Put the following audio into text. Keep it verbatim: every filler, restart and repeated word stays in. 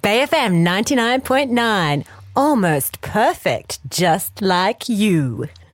Bay F M ninety-nine point nine. Almost perfect, just like you.